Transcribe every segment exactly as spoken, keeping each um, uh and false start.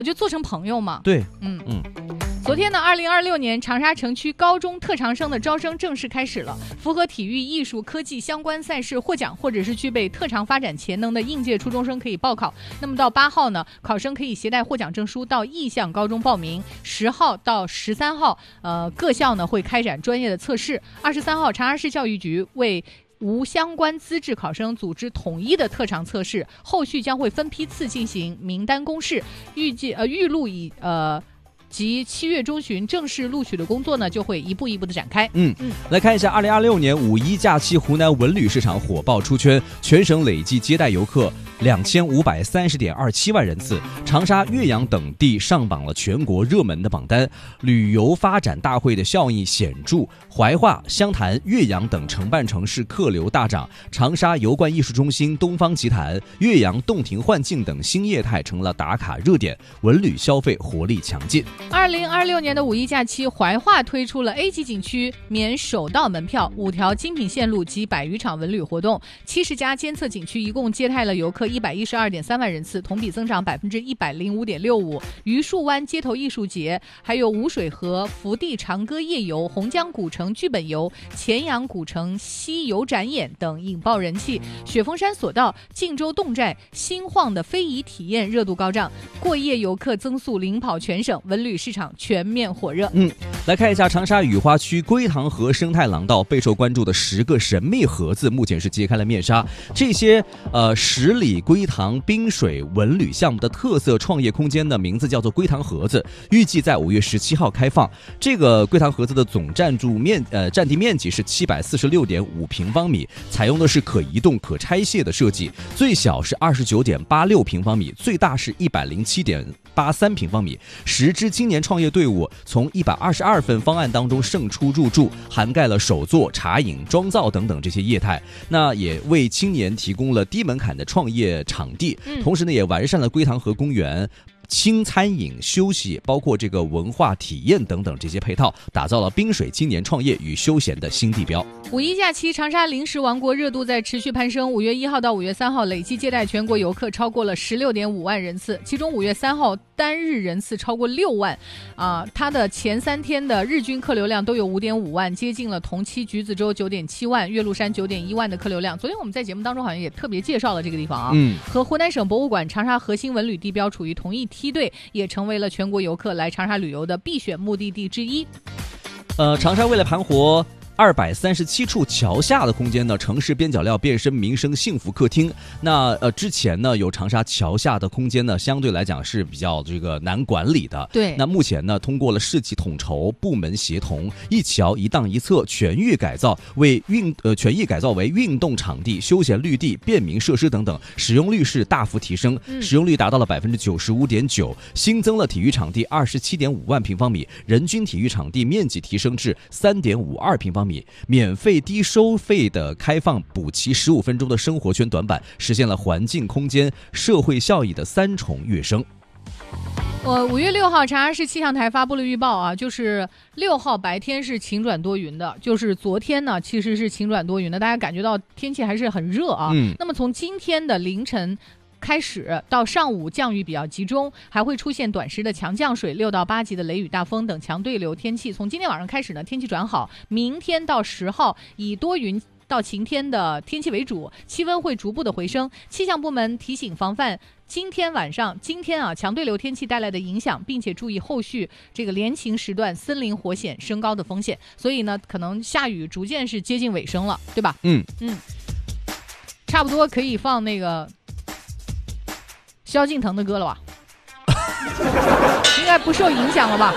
就做成朋友嘛。 对， 嗯嗯。 昨天呢，二零二六年长沙城区高中特长生的招生正式开始了。符合体育、艺术、科技相关赛事获奖，或者是具备特长发展潜能的应届初中生可以报考。那么到八号呢，考生可以携带获奖证书到意向高中报名。十号到十三号，呃，各校呢会开展专业的测试。二十三号，长沙市教育局为无相关资质考生组织统一的特长测试，后续将会分批次进行名单公示，预计呃预录以呃。及七月中旬正式录取的工作呢，就会一步一步的展开。 嗯嗯，来看一下，二零二六年五一假期，湖南文旅市场火爆出圈，全省累计接待游客两千五百三十点二七万人次，长沙、岳阳等地上榜了全国热门的榜单，旅游发展大会的效应显著。怀化、湘潭、岳阳等承办城市客流大涨，长沙油罐艺术中心、东方奇谭、岳阳洞庭幻境等新业态成了打卡热点，文旅消费活力强劲。 二零二六年的五一假期，怀化推出了 A 级景区免首道门票，五条精品线路及百余场文旅活动，七十家监测景区一共接待了游客一百一十二点三万人次，同比增长百分之一百零五点六五。榆树湾街头艺术节，还有五水河福地长歌夜游、洪江古城剧本游、黔阳古城西游展演等引爆人气。雪峰山索道、靖州侗寨、新晃的非遗体验热度高涨，过夜游客增速领跑全省，文旅市场全面火热。 嗯，来看一下长沙雨花区归塘河生态廊道备受关注的十个神秘盒子，目前是揭开了面纱。这些呃十里归塘滨水文旅项目的特色创业空间的名字叫做归塘盒子，预计在五月十七号开放。这个归塘盒子的总占住面呃占地面积是七百四十六点五平方米，采用的是可移动可拆卸的设计，最小是二十九点八六平方米，最大是一百零七点八三平方米。十支青年创业队伍从一百二十二份方案当中胜出入驻，涵盖了手作、茶饮、妆造等等这些业态，那也为青年提供了低门槛的创业场地，同时呢也完善了归塘河公园轻餐饮、休息，包括这个文化体验等等这些配套，打造了滨水青年创业与休闲的新地标。 五一假期，长沙零食王国热度在持续攀升。五月一号到五月三号，累计接待全国游客超过了十六点五万人次，其中五月三号单日人次超过六万，啊，它的前三天的日均客流量都有五点五万，接近了同期橘子洲九点七万、岳麓山九点一万的客流量。昨天我们在节目当中好像也特别介绍了这个地方啊，嗯，和湖南省博物馆长沙核心文旅地标处于同一梯队，也成为了全国游客来长沙旅游的必选目的地之一。 呃，长沙为了盘活二百三十七处桥下的空间呢，城市边角料变身民生幸福客厅。那呃，之前呢有长沙桥下的空间呢，相对来讲是比较这个难管理的。 对。 那目前呢，通过了市级统筹、部门协同，一桥一档一侧全域改造，为运呃全域改造为运动场地、休闲绿地、便民设施等等，使用率是大幅提升，嗯、使用率达到了百分之九十五点九，新增了体育场地二十七点五万平方米，人均体育场地面积提升至三点五二平方米。免费低收费的开放，补齐十五分钟的生活圈短板，实现了环境、空间、社会效益的三重跃升。 我五月六号，长沙市气象台发布了预报啊，就是六号白天是晴转多云的，就是昨天呢其实是晴转多云的，大家感觉到天气还是很热啊。嗯，那么从今天的凌晨开始到上午降雨比较集中，还会出现短时的强降水、六到八级的雷雨大风等强对流天气。从今天晚上开始呢，天气转好，明天到十号以多云到晴天的天气为主，气温会逐步的回升。气象部门提醒防范今天晚上今天啊强对流天气带来的影响，并且注意后续这个连晴时段森林火险升高的风险。所以呢，可能下雨逐渐是接近尾声了，对吧？嗯嗯，差不多可以放那个萧敬腾的歌了吧？应该不受影响了吧？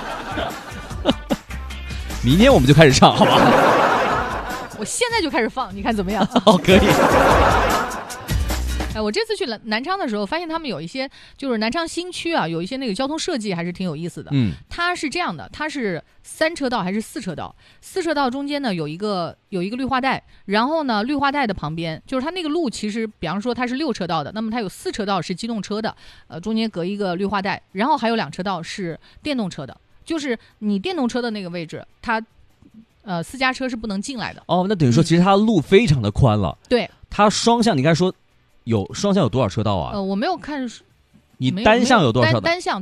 明天我们就开始唱，好吧？ 我现在就开始放，你看怎么样？ 好，可以。 哎，我这次去南昌的时候，发现他们有一些就是南昌新区啊，有一些那个交通设计还是挺有意思的。嗯，它是这样的，它是三车道还是四车道？四车道中间呢有一个有一个绿化带，然后呢绿化带的旁边就是它那个路，其实比方说它是六车道的，那么它有四车道是机动车的，呃，中间隔一个绿化带，然后还有两车道是电动车的，就是你电动车的那个位置，它呃私家车是不能进来的。 哦，那等于说其实它的路非常的宽了。 对、嗯， 它双向，你刚才说。有双向有多少车道啊？ 呃，我没有看， 你单项有多少的？ 单单项。